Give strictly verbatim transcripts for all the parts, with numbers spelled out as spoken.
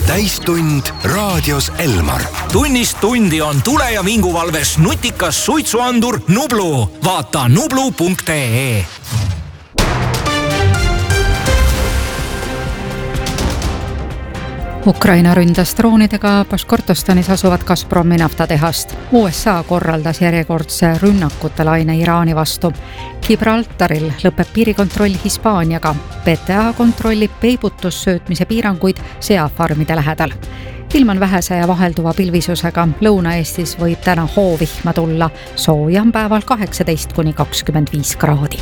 täistund raadios Elmar. Tunnist tundi on tule- ja vinguvalves nutikas suitsuandur Nublu. Vaata nublu punkt ee. Ukraina ründas droonidega Baškortostanis asuvat Gazpromi naftatehast. U S A korraldas järjekordse rünnakute laine Iraani vastu. Gibraltaril lõpeb piirikontroll Hispaaniaga. P T A kontrollib peibutussöötmise piiranguid seafarmide lähedal. Ilm on vähese ja vahelduva pilvisusega. Lõuna-Eestis võib täna hoovihma tulla. Sooja on päeval kaheksateist kuni kakskümmend viis kraadi.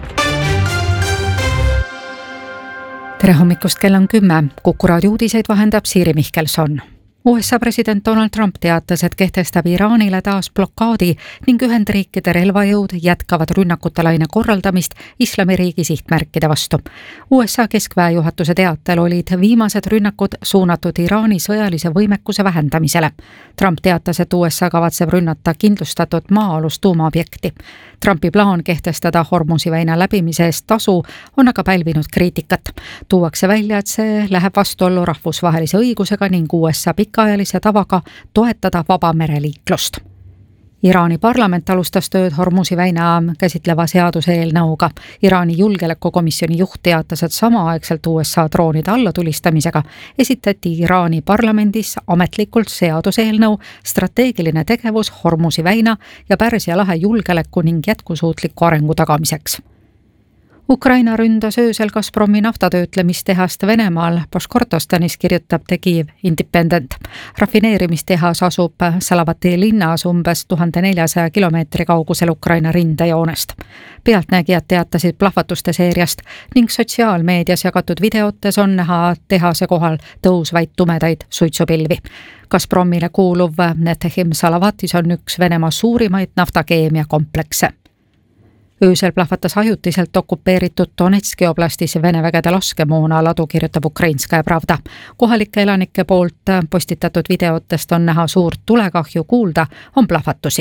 Tere hommikust, kell on kümme. Kuku raadio uudiseid vahendab Siiri Mihkelson. U S A president Donald Trump teatas, et kehtestab Iraanile taas blokaadi ning Ühendriikide relvajõud jätkavad rünnakute laine korraldamist Islamiriigi sihtmärkide vastu. U S A keskväe juhatuse teatel olid viimased rünnakud suunatud Iraani sõjalise võimekuse vähendamisele. Trump teatas, et U S A kavatseb rünnata kindlustatud maa-alust tuumaobjekti. Trumpi plaan kehtestada Hormuzi väina läbimise eest tasu on aga pälvinud kriitikat. Tuuakse välja, et see läheb vastuollu rahvusvahelise õigusega ning U S A pikaajalise tavaga toetada vaba mereliiklust. Iraani parlament alustas tööd Hormuzi väina käsitleva seaduse eelnõuga. Iraani julgeolekukomisjoni juht teatas, et samaaegselt U S A droonide allatulistamisega esitati Iraani parlamendis ametlikult seaduseelnõu strateegiline tegevus Hormuzi väina ja Pärsia lahe julgeoleku ning jätkusuutliku arengu tagamiseks. Ukraina ründas öösel Gazpromi naftatöötlemistehast Venemaal Baškortostanis, kirjutab The Kyiv Independent. Rafineerimistehas asub Salavati linnas umbes tuhat neljasada kilomeetri kaugusel Ukraina rindejoonest. Pealtnägijad teatasid plahvatuste seeriast ning sotsiaalmeedias jagatud videotes on näha tehase kohal tõusvaid tumedaid suitsupilvi. Gazpromile kuuluv Netehim Salavatis on üks Venemaa suurimaid naftakeemiakomplekse. Öösel plahvatas ajutiselt okupeeritud Donetski oblastis Vene vägede laskemoona ladu, kirjutab Ukrainskaja Pravda. Kohalike elanike poolt postitatud videotest on näha suurt tulekahju, kuulda on plahvatusi.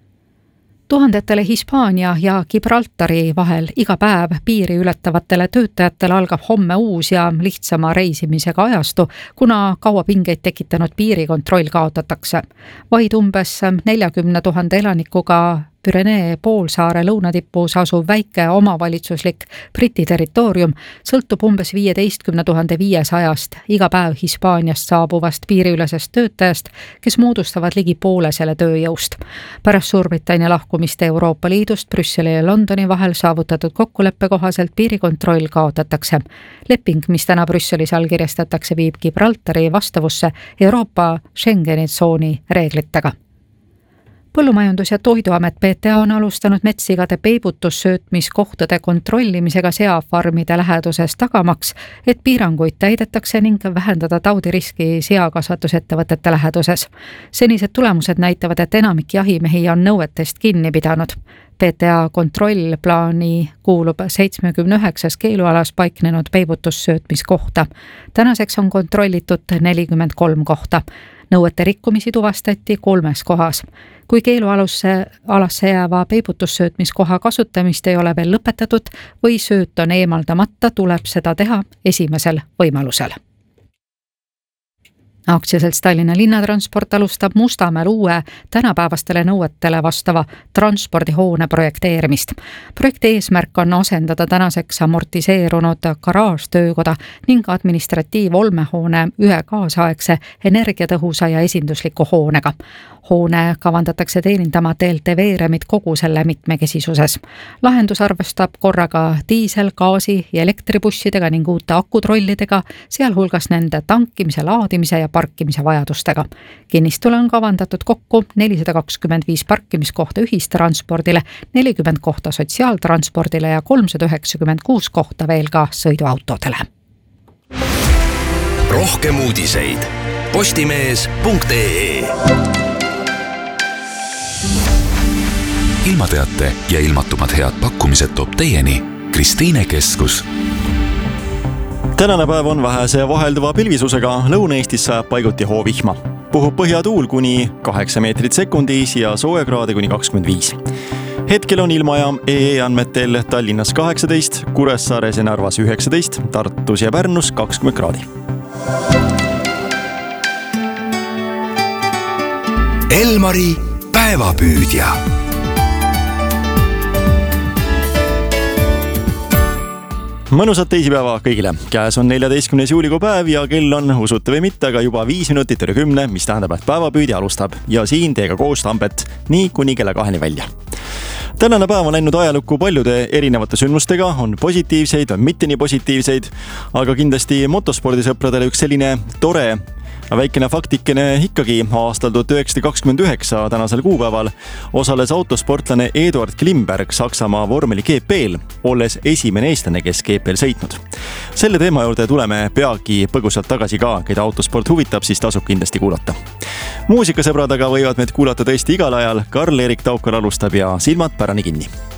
Tuhandetele Hispaania ja Gibraltari vahel iga päev piiri ületavatele töötajatele algab homme uus ja lihtsama reisimisega ajastu, kuna kaua pingeid tekitanud piirikontroll kaotatakse. Vaid umbes neljakümne tuhande elanikuga Pürenee poolsaare lõunatipus asuv väike omavalitsuslik Briti territoorium sõltub umbes viieteistkümne tuhande viiesajast iga päev Hispaaniast saabuvast piiriülesest töötajast, kes moodustavad ligi poole selle tööjõust. Pärast Suurbritannia lahkumist Euroopa Liidust Brüsseli ja Londoni vahel saavutatud kokkuleppe kohaselt piirikontroll kaotatakse. Leping, mis täna Brüsselis allkirjastatakse, viib Gibraltari vastavusse Euroopa Schengeni tsooni reeglitega. Põllumajandus- ja Toiduamet P T A on alustanud metsigade peibutussöötmiskohtade kontrollimisega seafarmide läheduses tagamaks, et piiranguid täidetakse ning vähendada taudiriski seakasvatusettevõtete läheduses. Senised tulemused näitavad, et enamik jahimehi on nõuetest kinni pidanud. P T A kontrollplaani kuulub seitsmekümne üheksas keelualas paiknenud peibutussöötmiskohta. Tänaseks on kontrollitud nelikümmend kolm kohta. Nõuete rikkumisi tuvastati kolmes kohas. Kui keelualusse alasse jääva peibutussöötmiskoha kasutamist ei ole veel lõpetatud või sööt on eemaldamata, tuleb seda teha esimesel võimalusel. Aktsiaselts Tallinna linnatransport alustab Mustamäel uue tänapäevastele nõuetele vastava transpordihoone projekteerimist. Projekti eesmärk on asendada tänaseks amortiseerunud garaažtöökoda ning administratiiv-olmehoone ühe kaasaegse energiatõhusa ja esindusliku hoonega. Hoone kavandatakse teenindama T L T veeremit kogu selle mitmekesisuses. Lahendus arvestab korraga diisel, gaasi ja elektribussidega ning uute akutrollidega, sealhulgas nende tankimise, laadimise ja parkimise vajadustega. Kinnistule on kavandatud kokku nelisada kakskümmend viis parkimiskohta ühistranspordile, nelikümmend kohta sotsiaaltranspordile ja kolmsada üheksakümmend kuus kohta veel ka sõiduautodele. Rohkem uudiseid postimees punkt ee. Ilmateate ja ilmatumad head pakkumised toob teieni Kristiine Keskus. Tänane päev on vähese ja vahelduva pilvisusega, Lõuna-Eestis sajab paiguti hoovihma. Puhub põhjatuul kuni kaheksa meetrit sekundis ja soojakraade kuni kakskümmend viis. Hetkel on ilmaja E E andmetel Tallinnas kaheksateist, Kuressaares ja Narvas üheksateist, Tartus ja Pärnus kakskümmend kraadi. Elmari päevapüüdja. Mõnusat teisipäeva kõigile. Käes on neljateistkümnes juulikuu päev ja kell on, usute või mitte, aga juba viis minutit üle kümne, mis tähendab, et päevapüüdja alustab. Ja siin teiega koos Tambet nii kuni kella kaheni välja. Tänane päev on läinud ajalukku paljude erinevate sündmustega, on positiivseid, on mitte nii positiivseid, aga kindlasti motospordisõpradele üks selline tore väikene faktikene ikkagi. Aastal tuhat üheksasada kakskümmend üheksa tänasel kuupäeval osales autosportlane Eduard Klimberg Saksamaa vormeli G P-l, olles esimene eestlane, kes G P-l sõitnud. Selle teema juurde tuleme peagi põgusalt tagasi ka, keda autosport huvitab, siis tasub kindlasti kuulata. Muusikasõbrad aga võivad meid kuulata tõesti igal ajal. Karl-Erik Taukar alustab ja silmad pärani kinni.